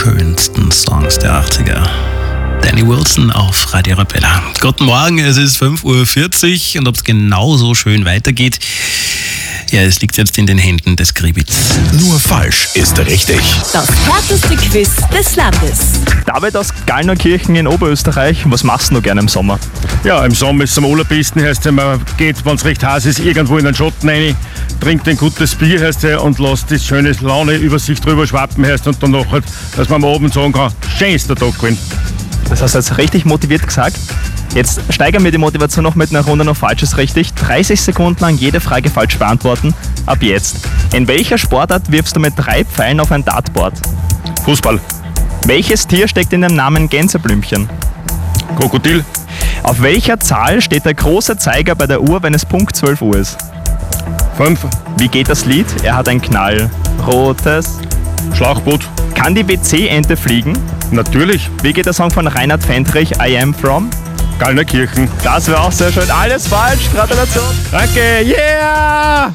schönsten Songs der 80er. Danny Wilson auf Radio Arabella. Guten Morgen, es ist 5:40 Uhr und ob es genauso schön weitergeht, ja, es liegt jetzt in den Händen des Kribitz. Nur falsch ist richtig. Das härteste Quiz des Landes. David aus Gallnerkirchen in Oberösterreich, was machst du noch gerne im Sommer? Ja, im Sommer ist es am allerbesten, heißt ja, man geht, wenn es recht heiß ist, irgendwo in den Schatten rein, trinkt ein gutes Bier, heißt ja, und lässt das schöne Laune über sich drüber schwappen, heißt, und danach halt, dass man am Abend sagen kann, schönster Tag gewesen. Das hast du jetzt richtig motiviert gesagt. Jetzt steigern wir die Motivation noch mit einer Runde noch Falsches richtig. 30 Sekunden lang jede Frage falsch beantworten. Ab jetzt. In welcher Sportart wirfst du mit 3 Pfeilen auf ein Dartboard? Fußball, Welches Tier steckt in dem Namen Gänseblümchen? Krokodil, Auf welcher Zahl steht der große Zeiger bei der Uhr, wenn es Punkt 12 Uhr ist? 5, Wie geht das Lied? Er hat ein knallrotes. Schlauchboot, Kann die WC-Ente fliegen? natürlich, Wie geht der Song von Reinhard Fendrich, I Am From? Gallnerkirchen. Das wäre auch sehr schön. Alles falsch. Gratulation. Danke, yeah!